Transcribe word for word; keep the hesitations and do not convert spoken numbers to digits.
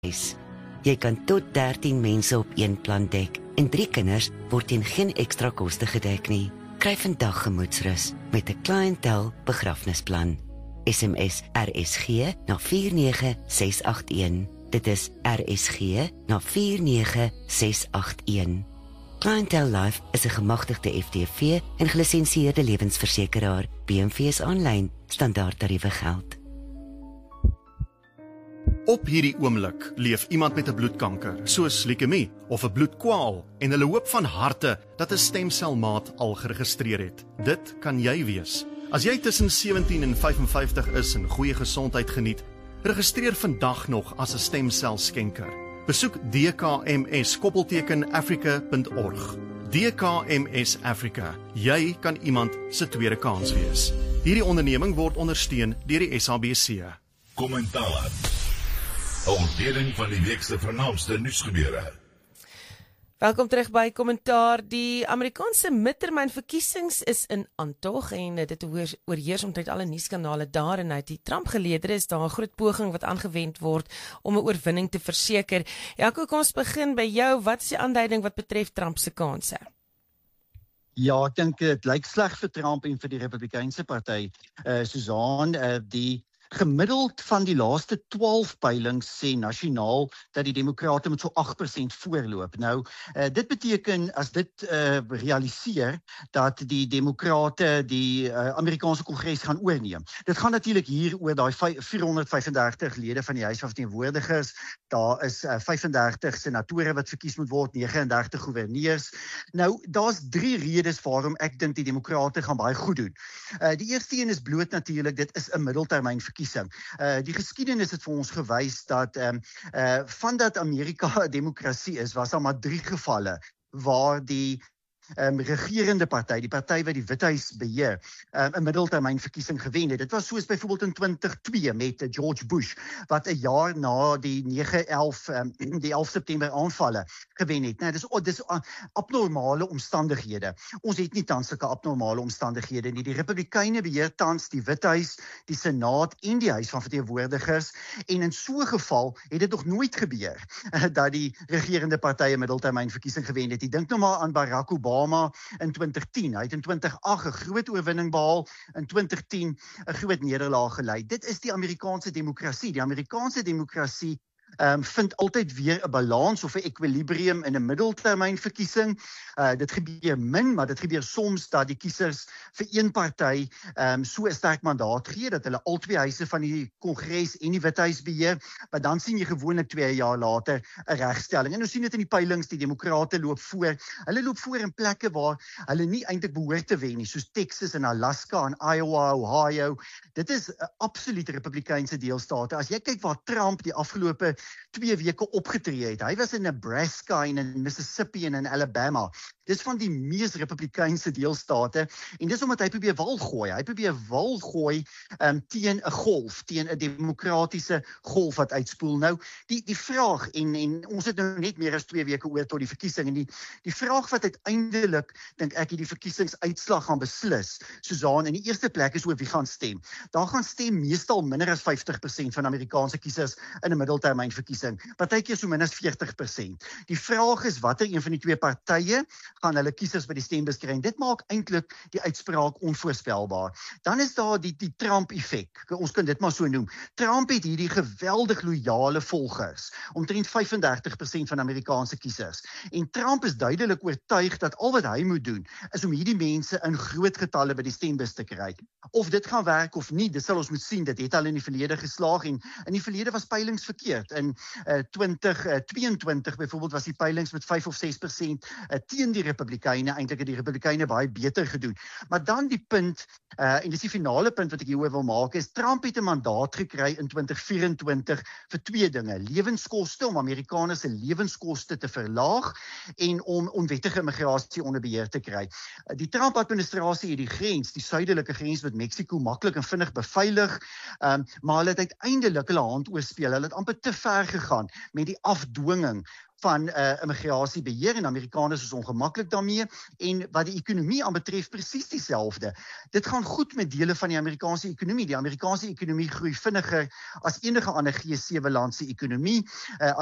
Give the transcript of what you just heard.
huis. Jy kan tot dertien mense op een plan dek en drie kinders word teen geen ekstra koste gedek nie. Kry vandag gemoedsrus met 'n Clientele begrafnisplan. S M S R S G na vier nege ses agt een. Dit is R S G na vier nege ses agt een. Clientele Life is 'n gemagtigde F T V en gelisensieerde lewensversekeraar. B M V is aanlyn, standaard tariewe geld. Op hierdie oomblik leef iemand met 'n bloedkanker, soos leukemie of 'n bloedkwaal, en hulle hoop van harte dat 'n stemselmaat al geregistreer het. Dit kan jy wees. As jy tussen sewentien en vyf en vyftig is en goeie gesondheid geniet, registreer vandag nog as 'n stemselskenker. Besoek D K M S koppelteken africa punt org. D K M S Africa. Jy kan iemand se tweede kans wees. Hierdie onderneming word ondersteun deur die S A B C. Kommentaar. 'n Ontleding van die week se vernaamste nuusgebeure. Welkom terug by Kommentaar. Die Amerikaanse midtermynverkiesings is in aantog en dit oorheers omtrent alle nuuskanale daar en uit die Trump-geleedere is daar 'n groot poging wat aangewend word om 'n oorwinning te verseker. Jaco, kom ons begin by jou. Wat is die aanduiding wat betref Trump se kanse? Ja, ek dink dit lyk sleg vir Trump en vir die Republikeinse party. Uh, Susan, uh, die gemiddeld van die laaste twaalf peilings sê nasionaal dat die demokrate met so agt persent voorloop. Nou, uh, dit beteken as dit uh, realiseer dat die demokrate die uh, Amerikaanse Kongres gaan oorneem. Dit gaan natuurlik hier oor daai vierhonderdvyfendertig lede van die Huis van Verteenwoordigers. Daar is uh, vyfendertig senatore wat verkies moet word, negenendertig goewerneurs. Nou, daar's drie redes waarom ek dink die demokrate gaan baie goed doen. Uh, die eerste een is bloot natuurlik, dit is 'n middeltermyn verkiesing. Uh, die geskiedenis het vir ons gewys dat um, uh, vandat Amerika 'n demokrasie is, was daar maar drie gevalle waar die Um, regerende party, die party wat die Withuis beheer, um, 'n middeltermyn verkiesing gewen het. Dit was soos byvoorbeeld in twintig twee met George Bush, wat 'n jaar na die nege elf, um, die elf September aanvalle gewen het. Nou, dis, dis abnormale omstandighede. Ons het nie tans sulke abnormale omstandighede nie. Die Republikeine beheer tans die Withuis, die Senaat en die Huis van Verteenwoordigers, en in so 'n geval het dit nog nooit gebeur uh, dat die regerende party 'n middeltermyn verkiesing gewen het. Ek dink nou maar aan Barack Obama in twintig tien. Hy het in twintig agt 'n groot oorwinning behaal, in twintig tien 'n groot nederlaag gelei. Dit is die Amerikaanse demokrasie. Die Amerikaanse demokrasie Um, vind altyd weer 'n balans of 'n ekwilibrium in 'n middeltermynverkiesing. Uh, dit gebeur min, maar dit gebeur soms dat die kiesers vir een party um, so 'n sterk mandaat gee, dat hulle al twee huise van die Kongres en die Withuis beheer, maar dan sien jy gewoonlik twee jaar later 'n regstelling. En ons sien dit in die peilings, die demokrate loop voor. Hulle loop voor in plekke waar hulle nie eintlik behoort te wen nie, soos Texas en Alaska en Iowa, Ohio. Dit is 'n absolute Republikeinse deelstate. As jy kyk waar Trump die afgelope twee weke opgetree het. Hy was in Nebraska en in Mississippi en in Alabama. Dis van die mees Republikeinse deelstate en dis omdat hy probeer wal gooi. Hy probeer wal gooi um, teen 'n golf, teen 'n demokratiese golf wat uitspoel. Nou, die die vraag en en ons het nou net meer as twee weke oor tot die verkiesing en die die vraag wat uiteindelik dink ek die verkiesingsuitslag gaan beslis. Susan, in die eerste plek is oor wie gaan stem. Daar gaan stem meestal minder as vyftig persent van Amerikaanse kiesers in 'n middeltermyn verkiesing. Partykeer so min as veertig persent. Die vraag is watter een van die twee partye gaan hulle kiesers by die stembus kry. En dit maak eintlik die uitspraak onvoorspelbaar. Dan is daar die die Trump-effek. Ons kan dit maar so noem. Trump het hierdie geweldig loyale volgers, omtrent vyfendertig persent van Amerikaanse kiesers. En Trump is duidelik oortuig dat al wat hy moet doen is om hierdie mense in groot getalle by die stembus te kry. Of dit gaan werk of nie, dit sal ons moet sien. Dit het al in die verlede geslaag en in die verlede was peilings verkeerd. In uh, twintig tweeëntwintig byvoorbeeld was die peilings met vyf of ses persent uh, teen die Republikeine, eintlik het die Republikeine baie beter gedoen. Maar dan die punt, uh, en dis die finale punt wat ek hieroor wil maak, is Trump het 'n mandaat gekry in twintig vyf-en-twintig vir twee dinge. Lewenskoste, om Amerikaners se lewenskoste te verlaag en om onwettige immigrasie onder beheer te kry. Uh, die Trump-administrasie het die grens, die suidelike grens met Mexiko maklik en vinnig beveilig, um, maar hulle het uiteindelik hulle hand oorspeel. Hulle het amper te ver gegaan met die afdwinging van uh, immigrasiebeheer en Amerikaners is ongemaklik daarmee en wat die ekonomie aanbetref presies dieselfde. Dit gaan goed met dele van die Amerikaanse ekonomie. Die Amerikaanse ekonomie groei vinniger as enige ander G sewe land se ekonomie. Uh,